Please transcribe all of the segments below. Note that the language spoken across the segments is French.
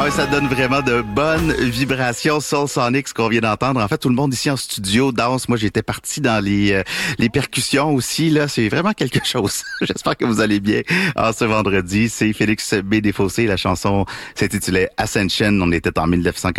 ouais, ça donne vraiment de bonnes vibrations Soul Sonic, ce qu'on vient d'entendre. En fait, tout le monde ici en studio danse. Moi, j'étais parti dans les percussions aussi. Là, c'est vraiment quelque chose. J'espère que vous allez bien. Alors, ce vendredi, c'est Félix B. Desfossés. La chanson s'intitulait Ascension. On était en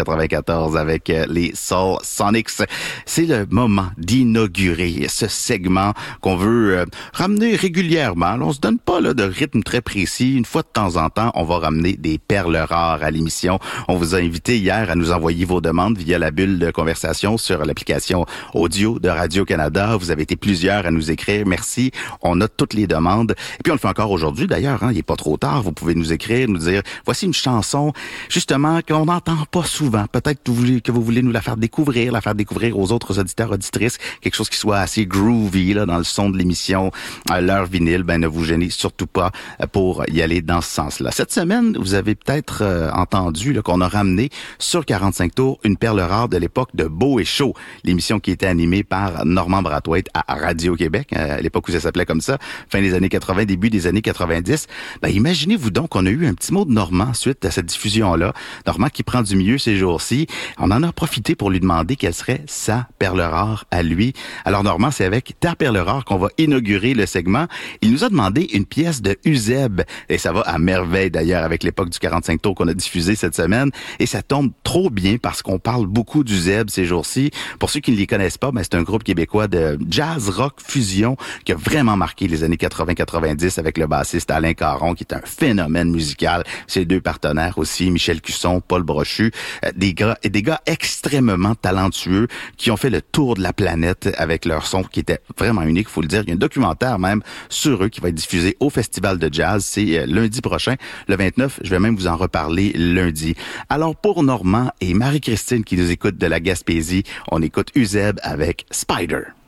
1994 avec les Soul Sonics. C'est le moment d'inaugurer ce segment qu'on veut ramener régulièrement. Alors, on se donne pas là de rythme très précis. Une fois de temps en temps, on va ramener des perles rares à l'émission. On vous a invité hier à nous envoyer vos demandes via la bulle de conversation sur l'application audio de Radio-Canada. Vous avez été plusieurs à nous écrire. Merci. On note toutes les demandes. Et puis, on le fait encore aujourd'hui, d'ailleurs. Il est pas trop tard. Vous pouvez nous écrire, nous dire, voici une chanson, justement, qu'on n'entend pas souvent. Peut-être que vous voulez nous la faire découvrir aux autres auditeurs, auditrices. Quelque chose qui soit assez groovy, là, dans le son de l'émission. L'heure vinyle, ne vous gênez surtout pas pour y aller dans ce sens-là. Cette semaine, vous avez peut-être entendu là, qu'on a ramené sur 45 tours une perle rare de l'époque de Beau et Chaud, l'émission qui était animée par Normand Brathwaite à Radio-Québec, à l'époque où ça s'appelait comme ça, fin des années 80, début des années 90. Imaginez-vous donc qu'on a eu un petit mot de Normand suite à cette diffusion-là. Normand qui prend du mieux ces jours-ci. On en a profité pour lui demander quelle serait sa perle rare à lui. Alors Normand, c'est avec ta perle rare qu'on va inaugurer le segment. Il nous a demandé une pièce de Uzeb, et ça va à merveille d'ailleurs avec l'époque du 45 tours qu'on a diffusé cette semaine, et ça tombe trop bien parce qu'on parle beaucoup d'Uzeb ces jours-ci. Pour ceux qui ne les connaissent pas, c'est un groupe québécois de jazz rock fusion qui a vraiment marqué les années 80-90 avec le bassiste Alain Caron qui est un phénomène musical. Ses deux partenaires aussi, Michel Cusson, Paul Brochu, des gars extrêmement talentueux qui ont fait le tour de la planète avec leur son qui était vraiment unique, faut le dire. Il y a un documentaire même sur eux qui va être diffusé au Festival de Jazz. C'est lundi prochain, le 29. Je vais même vous en reparler lundi. Alors, pour Normand et Marie-Christine qui nous écoutent de la Gaspésie, on écoute Uzeb avec Spider.